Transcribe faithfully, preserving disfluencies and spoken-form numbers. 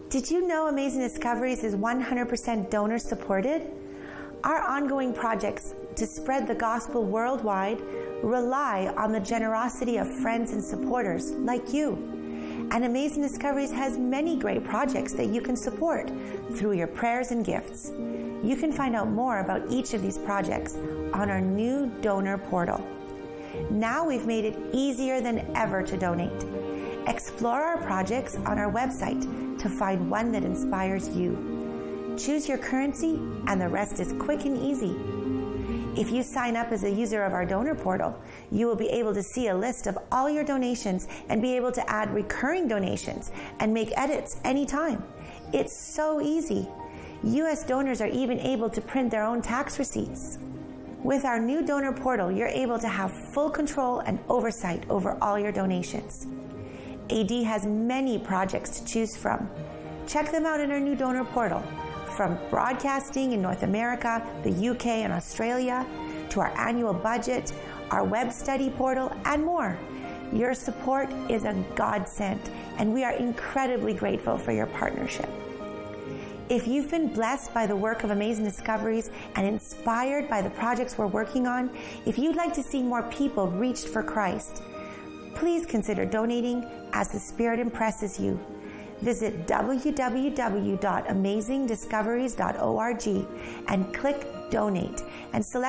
Did you know Amazing Discoveries is one hundred percent donor supported? Our ongoing projects to spread the gospel worldwide rely on the generosity of friends and supporters like you. And Amazing Discoveries has many great projects that you can support through your prayers and gifts. You can find out more about each of these projects on our new donor portal. Now we've made it easier than ever to donate. Explore our projects on our website to find one that inspires you. Choose your currency and the rest is quick and easy. If you sign up as a user of our donor portal, you will be able to see a list of all your donations and be able to add recurring donations and make edits anytime. It's so easy. U S donors are even able to print their own tax receipts. With our new donor portal, you're able to have full control and oversight over all your donations. A D has many projects to choose from. Check them out in our new donor portal. From broadcasting in North America, the U K, and Australia, to our annual budget, our web study portal, and more. Your support is a godsend, and we are incredibly grateful for your partnership. If you've been blessed by the work of Amazing Discoveries and inspired by the projects we're working on, if you'd like to see more people reached for Christ, please consider donating as the Spirit impresses you. Visit w w w dot amazing discoveries dot org and click Donate and select